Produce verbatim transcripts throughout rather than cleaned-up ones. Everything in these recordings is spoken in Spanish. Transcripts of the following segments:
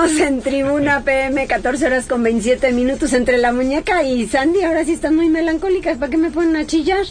Seguimos en Tribuna P M, catorce horas con veintisiete minutos entre la muñeca y Sandy. Ahora sí están muy melancólicas. ¿Para qué me ponen a chillar?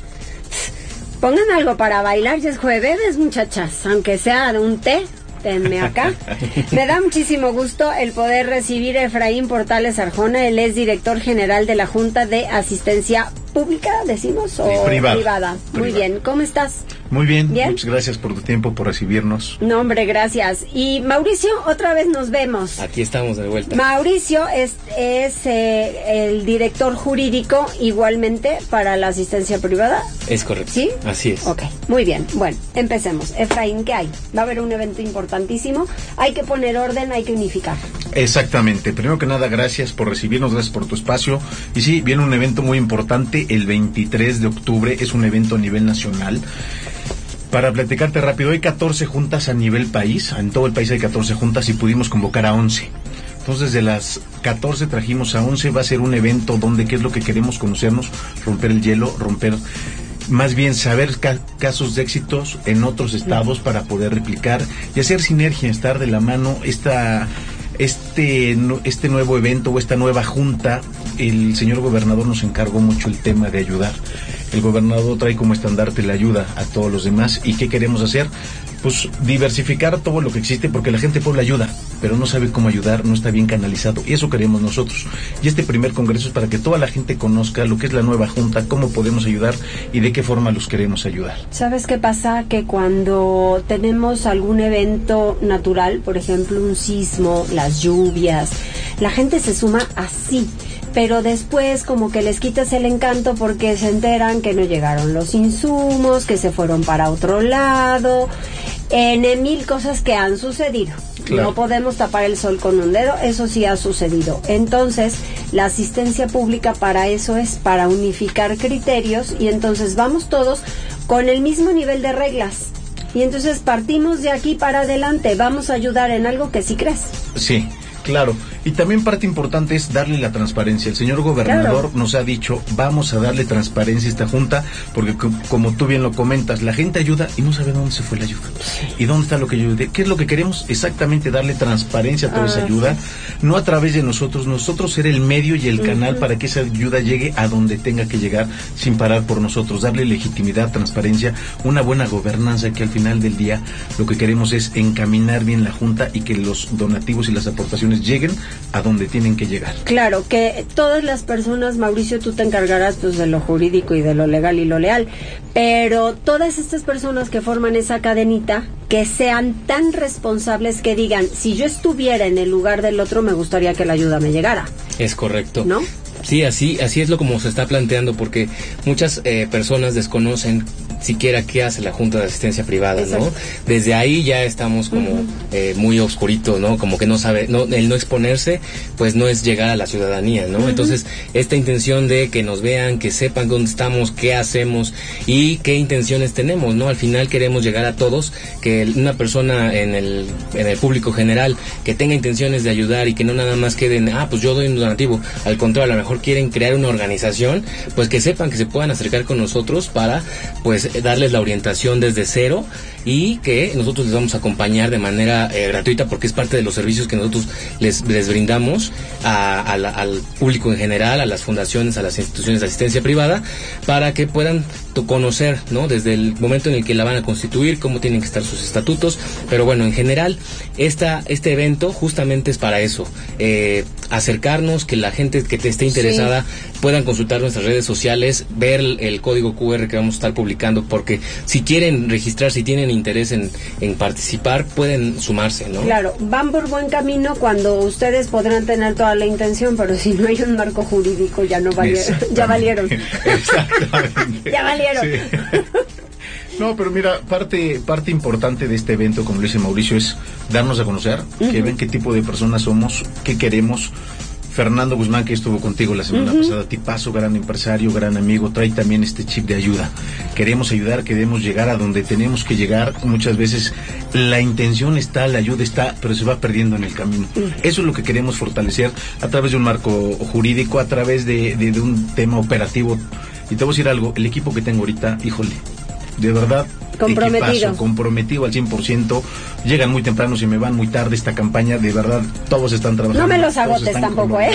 Pongan algo para bailar, ya es jueves, muchachas. Aunque sea de un té, tenme acá. Me da muchísimo gusto el poder recibir a Efraín Portales Arjona. Él es director general de la Junta de Asistencia Pública, decimos, o privada. privada. Muy Privada. bien, ¿cómo estás? Muy bien, ¿Bien? muchas gracias por tu tiempo, por recibirnos. No, hombre, gracias. Y Mauricio, otra vez nos vemos. Aquí estamos de vuelta. Mauricio es, es eh, el director jurídico igualmente para la asistencia privada. Es correcto. ¿Sí? Así es. Ok, muy bien. Bueno, empecemos. Efraín, ¿qué hay? Va a haber un evento importantísimo. Hay que poner orden, hay que unificar. Exactamente. Primero que nada, gracias por recibirnos, gracias por tu espacio. Y sí, viene un evento muy importante el veintitrés de octubre. Es un evento a nivel nacional. Para platicarte rápido, hay catorce juntas a nivel país. En todo el país hay catorce juntas y pudimos convocar a once. Entonces, de las catorce trajimos a once. Va a ser un evento donde, ¿qué es lo que queremos? Conocernos, romper el hielo, romper... Más bien saber ca- casos de éxitos en otros estados para poder replicar y hacer sinergia, estar de la mano. Esta, este, este nuevo evento o esta nueva junta, el señor gobernador nos encargó mucho el tema de ayudar. El gobernador trae como estandarte la ayuda a todos los demás. ¿Y qué queremos hacer? Pues diversificar todo lo que existe, porque la gente puebla ayuda, pero no sabe cómo ayudar, no está bien canalizado, y eso queremos nosotros. Y este primer congreso es para que toda la gente conozca lo que es la nueva junta, cómo podemos ayudar y de qué forma los queremos ayudar. ¿Sabes qué pasa? Que cuando tenemos algún evento natural, por ejemplo un sismo, las lluvias, la gente se suma así. Pero después como que les quitas el encanto porque se enteran que no llegaron los insumos, que se fueron para otro lado, en mil cosas que han sucedido. Claro. No podemos tapar el sol con un dedo, eso sí ha sucedido. Entonces, la asistencia pública para eso es, para unificar criterios, y entonces vamos todos con el mismo nivel de reglas. Y entonces partimos de aquí para adelante, vamos a ayudar en algo que sí crees. Sí. Claro, y también parte importante es darle la transparencia. El señor gobernador claro. nos ha dicho, vamos a darle transparencia a esta junta, porque c- como tú bien lo comentas, la gente ayuda y no sabe dónde se fue la ayuda. ¿Y dónde está lo que ayude? ¿Qué es lo que queremos? Exactamente darle transparencia a toda ah, esa ayuda, sí. no a través de nosotros, nosotros ser el medio y el uh-huh. canal para que esa ayuda llegue a donde tenga que llegar, sin parar por nosotros, darle legitimidad, transparencia, una buena gobernanza, que al final del día lo que queremos es encaminar bien la junta y que los donativos y las aportaciones lleguen a donde tienen que llegar. Claro, que todas las personas, Mauricio, tú te encargarás pues de lo jurídico y de lo legal y lo leal, pero todas estas personas que forman esa cadenita, que sean tan responsables que digan, si yo estuviera en el lugar del otro, me gustaría que la ayuda me llegara. Es correcto. ¿No? Sí, así así es lo como se está planteando, porque muchas eh, personas desconocen siquiera qué hace la Junta de Asistencia Privada, Exacto. ¿no? Desde ahí ya estamos como uh-huh. eh, muy oscuritos, ¿no? Como que no sabe, no, el no exponerse, pues no es llegar a la ciudadanía, ¿no? Uh-huh. Entonces, esta intención de que nos vean, que sepan dónde estamos, qué hacemos y qué intenciones tenemos, ¿no? Al final queremos llegar a todos, que una persona en el, en el público general que tenga intenciones de ayudar y que no nada más queden, ah, pues yo doy un donativo, al contrario, a lo mejor quieren crear una organización, pues que sepan que se puedan acercar con nosotros para, pues, darles la orientación desde cero, y que nosotros les vamos a acompañar de manera eh, gratuita, porque es parte de los servicios que nosotros les, les brindamos a, a la, al público en general, a las fundaciones, a las instituciones de asistencia privada, para que puedan conocer, ¿no? Desde el momento en el que la van a constituir, cómo tienen que estar sus estatutos. Pero bueno, en general, esta, este evento justamente es para eso, eh, acercarnos, que la gente que te esté interesada sí. puedan consultar nuestras redes sociales, ver el, el código cu erre que vamos a estar publicando, porque si quieren registrar, si tienen interés en, en participar, pueden sumarse, ¿no? Claro, van por buen camino cuando ustedes podrán tener toda la intención, pero si no hay un marco jurídico ya no valieron, ya valieron. Exactamente. ya valieron. Sí. No, pero mira, parte parte importante de este evento, como lo dice Mauricio, es darnos a conocer, uh-huh. que ven qué tipo de personas somos, qué queremos. Fernando Guzmán, que estuvo contigo la semana uh-huh. pasada, tipazo, gran empresario, gran amigo, trae también este chip de ayuda. Queremos ayudar, queremos llegar a donde tenemos que llegar. Muchas veces la intención está, la ayuda está, pero se va perdiendo en el camino. Uh-huh. Eso es lo que queremos fortalecer a través de un marco jurídico, a través de, de, de un tema operativo. Y te voy a decir algo, el equipo que tengo ahorita, híjole, de verdad, comprometido. Equipazo, comprometido al cien por ciento. Llegan muy temprano, se me van muy tarde. Esta campaña, de verdad, todos están trabajando. No me los agotes tampoco, ¿eh?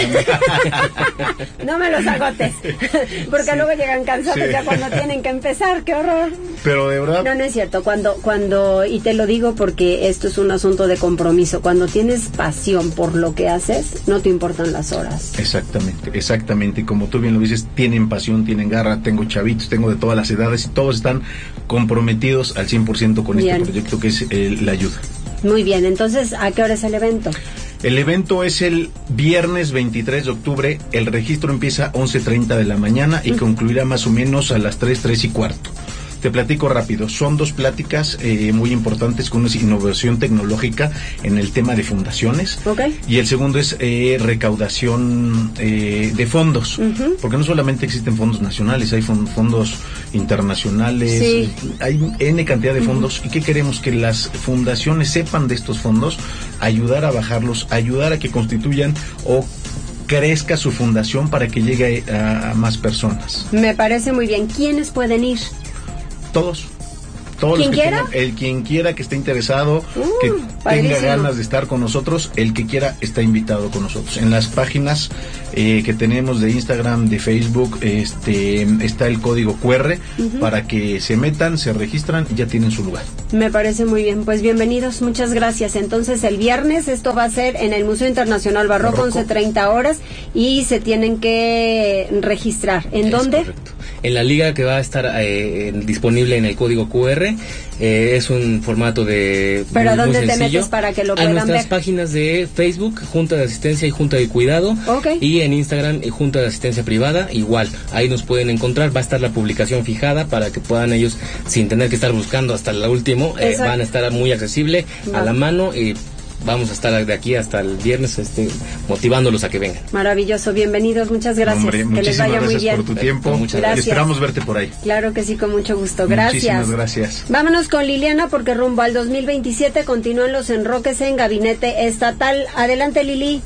No me los agotes. Porque sí. Luego llegan cansados sí. Ya cuando tienen que empezar. ¡Qué horror! Pero de verdad... No, no es cierto. Cuando, cuando, y te lo digo porque esto es un asunto de compromiso. Cuando tienes pasión por lo que haces, no te importan las horas. Exactamente, exactamente. Como tú bien lo dices, tienen pasión, tienen garra. Tengo chavitos, tengo de todas las edades y todos están comprometidos al cien por ciento con bien. Este proyecto que es eh, la ayuda. Muy bien, entonces, ¿a qué hora es el evento? El evento es el viernes veintitrés de octubre, el registro empieza a once treinta de la mañana y uh-huh. concluirá más o menos a las tres, tres y cuarto. Te platico rápido, son dos pláticas eh, muy importantes, con una innovación tecnológica en el tema de fundaciones, okay. Y el segundo es eh, recaudación eh, de fondos, uh-huh. porque no solamente existen fondos nacionales, hay fondos internacionales, sí. hay N cantidad de fondos, uh-huh. y ¿qué queremos? Que las fundaciones sepan de estos fondos, ayudar a bajarlos, ayudar a que constituyan o crezca su fundación para que llegue a, a más personas. Me parece muy bien. ¿Quiénes pueden ir? Todos. Todos ¿Quien los que quiera? tengan, el quien quiera que esté interesado, uh, que padrísimo. Tenga ganas de estar con nosotros, el que quiera está invitado con nosotros. En las páginas eh, que tenemos de Instagram, de Facebook, este está el código cu erre uh-huh. para que se metan, se registran y ya tienen su lugar. Me parece muy bien, pues bienvenidos, muchas gracias. Entonces el viernes esto va a ser en el Museo Internacional Barroco, Barroco. once treinta horas y se tienen que registrar. ¿En es dónde? Correcto. En la liga que va a estar eh, disponible en el código cu erre, eh, es un formato de ¿Pero muy, dónde muy te metes para que lo puedan ver? A nuestras páginas de Facebook, Junta de Asistencia y Junta de Cuidado, okay. y en Instagram, Junta de Asistencia Privada, igual, ahí nos pueden encontrar, va a estar la publicación fijada para que puedan ellos, sin tener que estar buscando hasta el último, eh, van a estar muy accesible, no. a la mano, y vamos a estar de aquí hasta el viernes este, motivándolos a que vengan. Maravilloso, bienvenidos, muchas gracias. Hombre, que les vaya muy bien. Por tu tiempo. Muchas gracias. Esperamos verte por ahí. Claro que sí, con mucho gusto. Gracias. Muchísimas gracias. Vámonos con Liliana porque rumbo al dos mil veintisiete continúan los enroques en Gabinete Estatal. Adelante, Lili.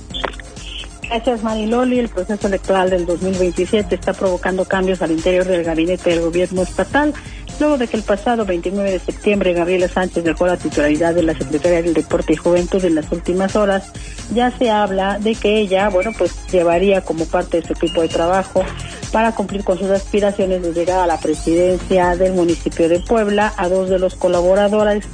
Gracias, Mariloli. El proceso electoral del dos mil veintisiete está provocando cambios al interior del gabinete del gobierno estatal, luego de que el pasado veintinueve de septiembre Gabriela Sánchez dejó la titularidad de la Secretaría del Deporte y Juventud. En las últimas horas ya se habla de que ella, bueno, pues llevaría como parte de su equipo de trabajo para cumplir con sus aspiraciones de llegar a la presidencia del municipio de Puebla a dos de los colaboradores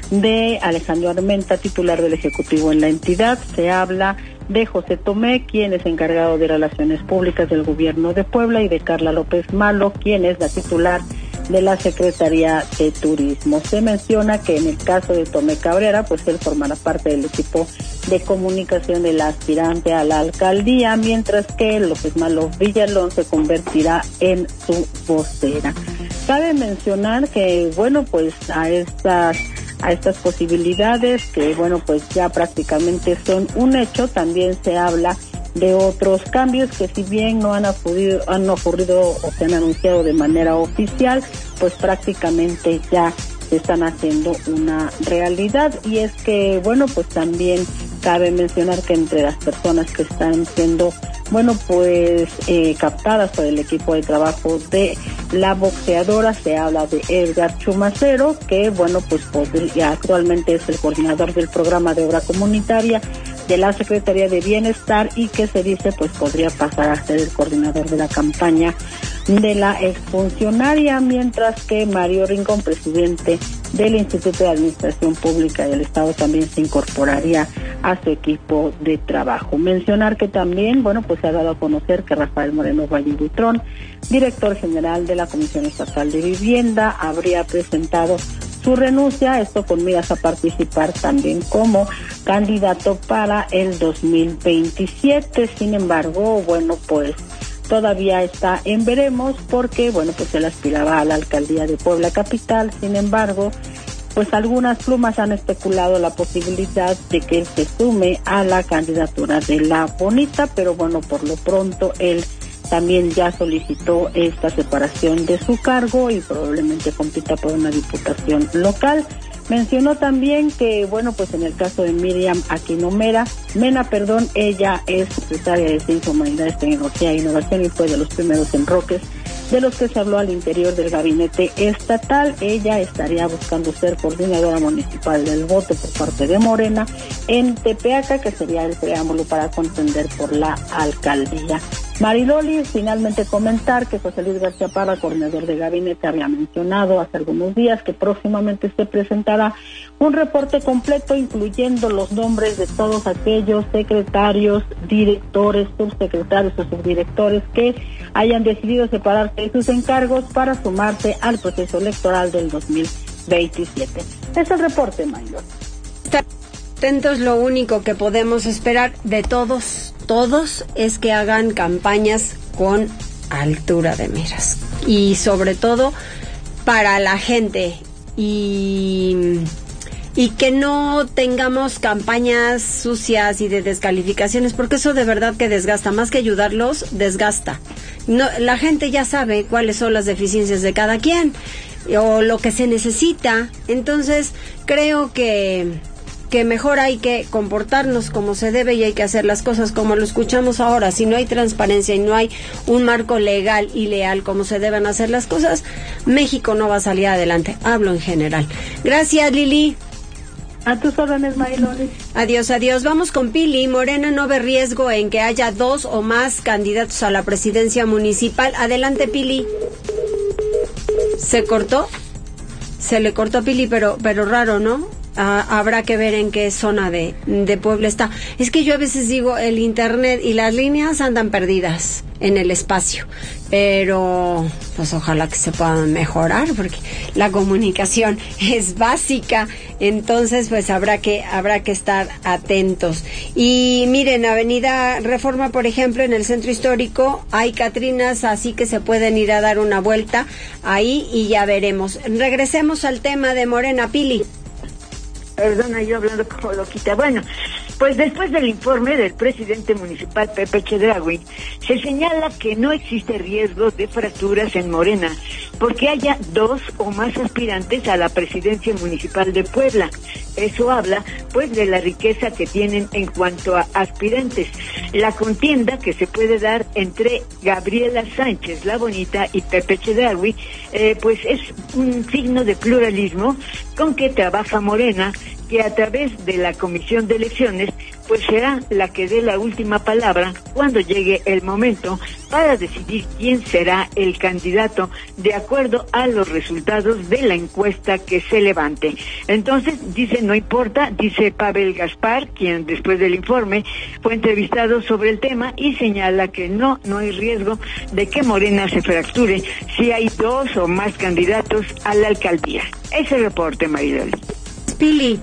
de Alejandro Armenta, titular del Ejecutivo en la entidad. Se habla de José Tomé, quien es encargado de Relaciones Públicas del Gobierno de Puebla, y de Carla López Malo, quien es la titular de la Secretaría de Turismo. Se menciona que en el caso de Tomé Cabrera, pues él formará parte del equipo de comunicación del aspirante a la alcaldía, mientras que López Malo Villalón se convertirá en su vocera. Cabe mencionar que, bueno, pues a estas a estas posibilidades que, bueno, pues ya prácticamente son un hecho, también se habla de otros cambios que, si bien no han ocurrido, han ocurrido o se han anunciado de manera oficial, pues prácticamente ya se están haciendo una realidad. Y es que, bueno, pues también cabe mencionar que entre las personas que están siendo, bueno, pues eh, captadas por el equipo de trabajo de la boxeadora, se habla de Edgar Chumacero, que, bueno, pues podría, actualmente es el coordinador del programa de obra comunitaria de la Secretaría de Bienestar, y que se dice pues podría pasar a ser el coordinador de la campaña de la exfuncionaria, mientras que Mario Rincón, presidente del Instituto de Administración Pública del Estado, también se incorporaría a su equipo de trabajo. Mencionar que también, bueno, pues se ha dado a conocer que Rafael Moreno Valle Butrón, director general de la Comisión Estatal de Vivienda, habría presentado su renuncia, esto con miras a participar también como candidato para el dos mil veintisiete. Sin embargo, bueno, pues todavía está en veremos, porque, bueno, pues él aspiraba a la alcaldía de Puebla Capital. Sin embargo, pues algunas plumas han especulado la posibilidad de que él se sume a la candidatura de La Bonita, pero bueno, por lo pronto él también ya solicitó esta separación de su cargo y probablemente compita por una diputación local. Mencionó también que, bueno, pues en el caso de Miriam Aquino Mera, Mena, perdón, ella es secretaria de Ciencia, Humanidades, Tecnología e Innovación y fue de los primeros enroques de los que se habló al interior del gabinete estatal. Ella estaría buscando ser coordinadora municipal del voto por parte de Morena en Tepeaca, que sería el preámbulo para contender por la alcaldía. Mariloli, finalmente comentar que José Luis García Parra, coordinador de gabinete, había mencionado hace algunos días que próximamente se presentará un reporte completo incluyendo los nombres de todos aquellos secretarios, directores, subsecretarios o subdirectores que hayan decidido separarse de sus encargos para sumarse al proceso electoral del dos mil veintisiete. Es el reporte, Mariloli. Atentos, lo único que podemos esperar de todos, todos, es que hagan campañas con altura de miras. Y sobre todo para la gente. Y, y que no tengamos campañas sucias y de descalificaciones, porque eso de verdad que desgasta. Más que ayudarlos, desgasta. No, la gente ya sabe cuáles son las deficiencias de cada quien o lo que se necesita. Entonces, creo que... que mejor hay que comportarnos como se debe y hay que hacer las cosas como lo escuchamos ahora. Si no hay transparencia y no hay un marco legal y leal como se deben hacer las cosas, México no va a salir adelante. Hablo en general. Gracias, Lili. A tus órdenes, Mariloli. Adiós, adiós. Vamos con Pili. Morena no ve riesgo en que haya dos o más candidatos a la presidencia municipal. Adelante, Pili. ¿Se cortó? Se le cortó a Pili, pero, pero raro, ¿no? Ah, habrá que ver en qué zona de, de Puebla está. Es que yo a veces digo, el internet y las líneas andan perdidas en el espacio, pero pues ojalá que se puedan mejorar porque la comunicación es básica, entonces pues habrá que habrá que estar atentos. Y miren, Avenida Reforma, por ejemplo, en el centro histórico hay catrinas, así que se pueden ir a dar una vuelta ahí y ya veremos. Regresemos al tema de Morena, Pili. Perdona, yo hablando como loquita. Bueno, pues después del informe del presidente municipal Pepe Chedraui, se señala que no existe riesgo de fracturas en Morena, porque haya dos o más aspirantes a la presidencia municipal de Puebla. Eso habla, pues, de la riqueza que tienen en cuanto a aspirantes. La contienda que se puede dar entre Gabriela Sánchez, la Bonita, y Pepe Chedraui, eh, pues es un signo de pluralismo con que trabaja Morena, que a través de la Comisión de Elecciones, pues será la que dé la última palabra cuando llegue el momento para decidir quién será el candidato de acuerdo a los resultados de la encuesta que se levante. Entonces, dice, no importa, dice Pavel Gaspar, quien después del informe fue entrevistado sobre el tema y señala que no, no hay riesgo de que Morena se fracture si hay dos o más candidatos a la alcaldía. Ese reporte, Mariloli. Pili.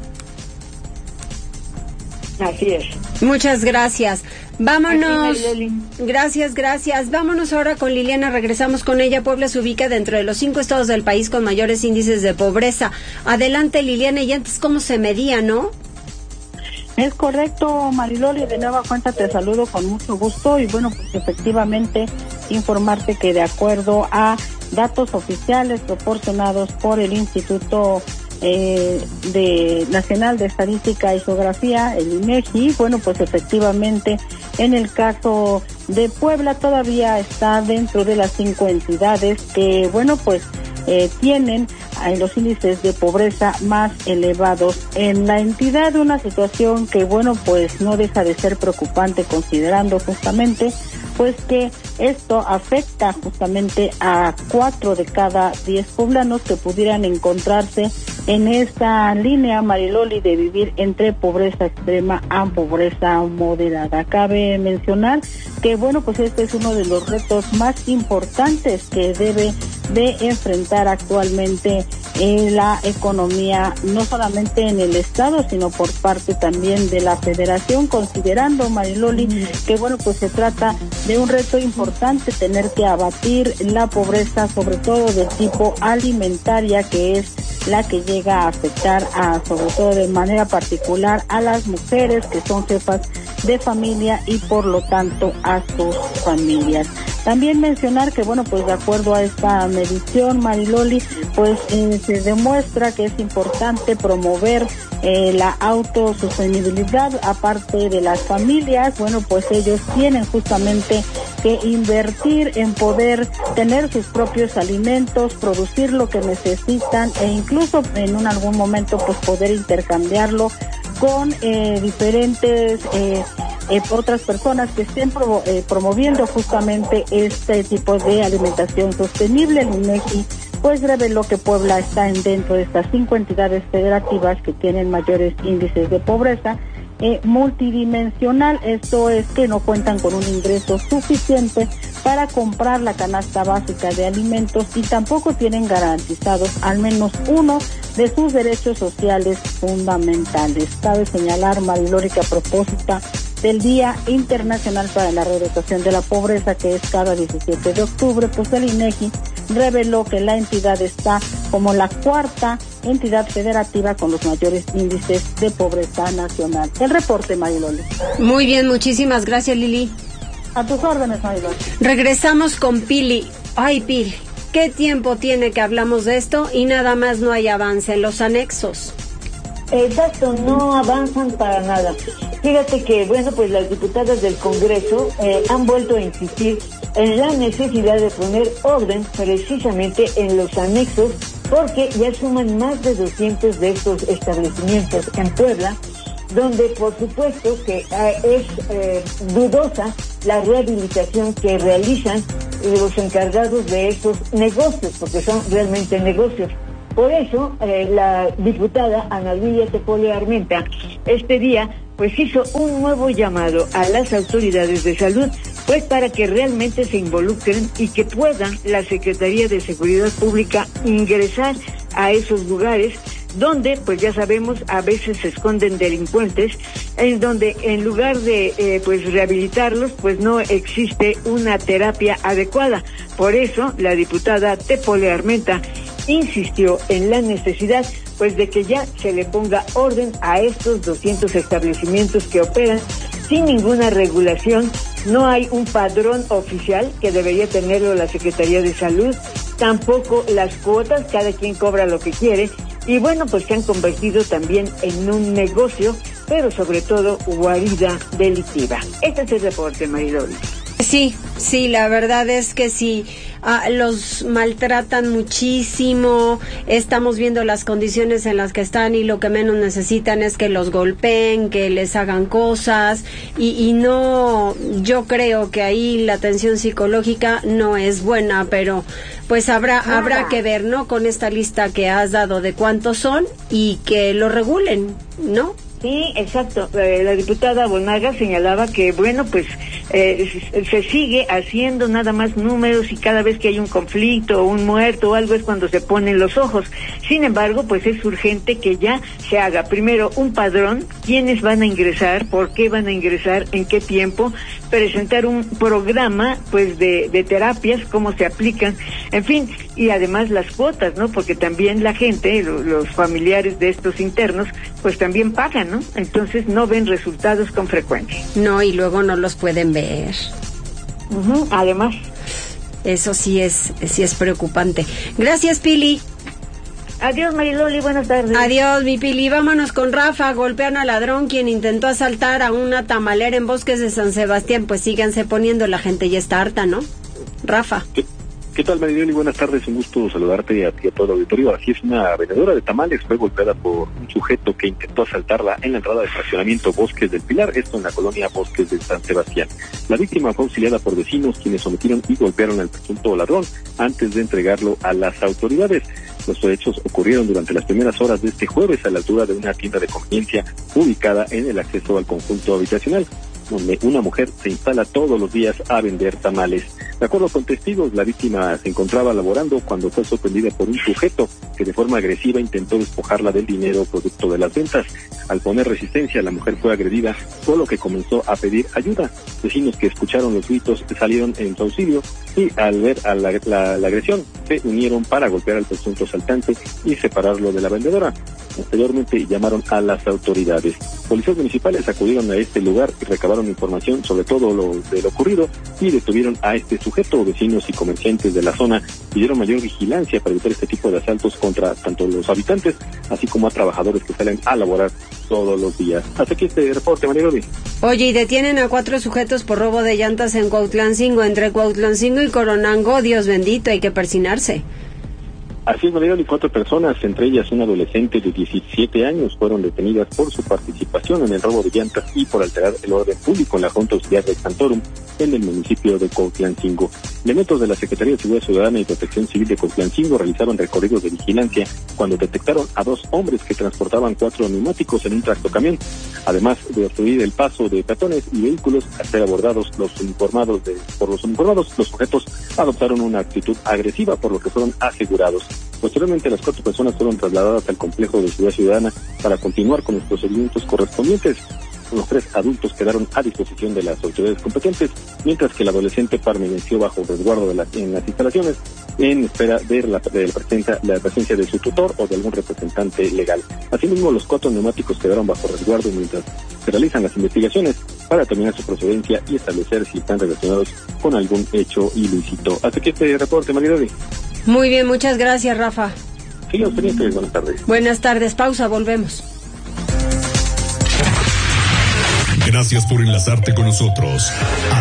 Así es. Muchas gracias. Vámonos. Aquí, gracias, gracias. Vámonos ahora con Liliana. Regresamos con ella. Puebla se ubica dentro de los cinco estados del país con mayores índices de pobreza. Adelante, Liliana. Y antes, ¿cómo se medía, no? Es correcto, Mariloli. De nueva cuenta te saludo con mucho gusto. Y bueno, pues efectivamente informarte que de acuerdo a datos oficiales proporcionados por el Instituto Eh, de Nacional de Estadística y Geografía, el INEGI, bueno, pues efectivamente en el caso de Puebla todavía está dentro de las cinco entidades que, bueno, pues eh, tienen eh, los índices de pobreza más elevados en la entidad, una situación que, bueno, pues no deja de ser preocupante considerando justamente pues que esto afecta justamente a cuatro de cada diez poblanos que pudieran encontrarse en esta línea, Mariloli, de vivir entre pobreza extrema a pobreza moderada. Cabe mencionar que, bueno, pues este es uno de los retos más importantes que debe de enfrentar actualmente en la economía, no solamente en el estado, sino por parte también de la federación, considerando, Mariloli, que, bueno, pues se trata de un reto importante, tener que abatir la pobreza, sobre todo de tipo alimentaria, que es la que llega a afectar a, sobre todo de manera particular, a las mujeres que son jefas de familia y por lo tanto a sus familias. También mencionar que, bueno, pues de acuerdo a esta medición, Mariloli, pues eh, se demuestra que es importante promover eh, la autosostenibilidad aparte de las familias. Bueno, pues ellos tienen justamente que invertir en poder tener sus propios alimentos, producir lo que necesitan e incluso en un algún momento pues poder intercambiarlo con eh, diferentes eh, eh, otras personas que estén pro, eh, promoviendo justamente este tipo de alimentación sostenible. El INEGI pues reveló que Puebla está en dentro de estas cinco entidades federativas que tienen mayores índices de pobreza eh, multidimensional. Esto es que no cuentan con un ingreso suficiente para comprar la canasta básica de alimentos y tampoco tienen garantizados al menos uno de sus derechos sociales fundamentales. Cabe señalar, Marilori, que a propósito del Día Internacional para la Erradicación de la Pobreza, que es cada diecisiete de octubre, pues el INEGI reveló que la entidad está como la cuarta entidad federativa con los mayores índices de pobreza nacional. El reporte, Mariloli. Muy bien, muchísimas gracias, Lili. A tus órdenes, Mariloli. Regresamos con Pili. Ay, Pili, ¿qué tiempo tiene que hablamos de esto y nada más no hay avance en los anexos? Exacto, no avanzan para nada. Fíjate que, bueno, pues las diputadas del Congreso eh, han vuelto a insistir en la necesidad de poner orden precisamente en los anexos, porque ya suman más de doscientos de estos establecimientos en Puebla, donde por supuesto que eh, es eh, dudosa la rehabilitación que realizan los encargados de esos negocios, porque son realmente negocios. Por eso, eh, la diputada Ana Lilia Tepole Armenta, este día, pues hizo un nuevo llamado a las autoridades de salud, pues para que realmente se involucren y que puedan la Secretaría de Seguridad Pública ingresar a esos lugares donde, pues ya sabemos, a veces se esconden delincuentes, en donde en lugar de eh, pues rehabilitarlos, pues no existe una terapia adecuada. Por eso, la diputada Tepole Armenta insistió en la necesidad pues de que ya se le ponga orden a estos doscientos establecimientos que operan sin ninguna regulación. No hay un padrón oficial que debería tenerlo la Secretaría de Salud, tampoco las cuotas, cada quien cobra lo que quiere, y bueno, pues se han convertido también en un negocio, pero sobre todo guarida delictiva. Este es el reporte, Mariloli. Sí, sí, la verdad es que sí, ah, los maltratan muchísimo, estamos viendo las condiciones en las que están y lo que menos necesitan es que los golpeen, que les hagan cosas y, y no, yo creo que ahí la atención psicológica no es buena, pero pues habrá, Nada. habrá que ver, ¿no? Con esta lista que has dado de cuántos son y que lo regulen, ¿no? Sí, exacto. Eh, la diputada Bonaga señalaba que, bueno, pues eh, se sigue haciendo nada más números y cada vez que hay un conflicto o un muerto o algo es cuando se ponen los ojos. Sin embargo, pues es urgente que ya se haga primero un padrón, quiénes van a ingresar, por qué van a ingresar, en qué tiempo, presentar un programa, pues, de, de terapias, cómo se aplican, en fin, y además las cuotas, ¿no? Porque también la gente, lo, los familiares de estos internos, pues también pagan, ¿no? Entonces no ven resultados con frecuencia. No, y luego no los pueden ver. Uh-huh, además. Eso sí es, sí es preocupante. Gracias, Pili. Adiós, Mariloli, buenas tardes. Adiós, mi Pili. Vámonos con Rafa. Golpean al ladrón quien intentó asaltar a una tamalera en Bosques de San Sebastián. Pues síganse poniendo, la gente ya está harta, ¿no? Rafa. ¿Qué, qué tal, Mariloli? Buenas tardes, un gusto saludarte a ti y a todo el auditorio. Así es, una vendedora de tamales fue golpeada por un sujeto que intentó asaltarla en la entrada de fraccionamiento Bosques del Pilar, esto en la colonia Bosques de San Sebastián. La víctima fue auxiliada por vecinos quienes sometieron y golpearon al presunto ladrón antes de entregarlo a las autoridades. Los hechos ocurrieron durante las primeras horas de este jueves a la altura de una tienda de conveniencia ubicada en el acceso al conjunto habitacional, donde una mujer se instala todos los días a vender tamales. De acuerdo con testigos, la víctima se encontraba laborando cuando fue sorprendida por un sujeto que de forma agresiva intentó despojarla del dinero producto de las ventas. Al poner resistencia, la mujer fue agredida, por lo que comenzó a pedir ayuda. Vecinos que escucharon los gritos salieron en su auxilio y al ver a la, la, la agresión se unieron para golpear al presunto asaltante y separarlo de la vendedora. Posteriormente llamaron a las autoridades. Policías municipales acudieron a este lugar y recabaron información sobre todo lo de lo ocurrido y detuvieron a este sujeto. Vecinos y comerciantes de la zona pidieron mayor vigilancia para evitar este tipo de asaltos contra tanto los habitantes así como a trabajadores que salen a laborar todos los días. Hasta aquí este reporte, María Loli. Oye, y detienen a cuatro sujetos por robo de llantas en Cuautlancingo, entre Cuautlancingo y Coronango. Dios bendito, hay que persinarse. Así es, María, y cuatro personas, entre ellas un adolescente de diecisiete años, fueron detenidas por su participación en el robo de llantas y por alterar el orden público en la Junta Auxiliar de Santorum, en el municipio de Cuautlancingo. Elementos de la Secretaría de Seguridad Ciudadana y Protección Civil de Cuautlancingo realizaron recorridos de vigilancia cuando detectaron a dos hombres que transportaban cuatro neumáticos en un tractocamión. Además de obstruir el paso de peatones y vehículos, al ser abordados los uniformados de, por los uniformados, los sujetos adoptaron una actitud agresiva, por lo que fueron asegurados. Posteriormente, las cuatro personas fueron trasladadas al complejo de seguridad ciudadana para continuar con los procedimientos correspondientes. Los tres adultos quedaron a disposición de las autoridades competentes, mientras que el adolescente permaneció bajo resguardo de la, en las instalaciones en espera de la, de la, presencia, la presencia de su tutor o de algún representante legal. Asimismo, los cuatro neumáticos quedaron bajo resguardo mientras se realizan las investigaciones para determinar su procedencia y establecer si están relacionados con algún hecho ilícito. Hasta aquí este reporte, María Loli. Muy bien, muchas gracias, Rafa. Sí, los pendientes, buenas tardes. Buenas tardes, pausa, volvemos. Gracias por enlazarte con nosotros.